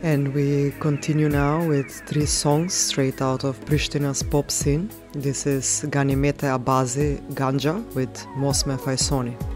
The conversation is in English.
And we continue now with 3 songs straight out of Pristina's pop scene. This is Ganimete Abazi Ganja with Mosme Faisoni.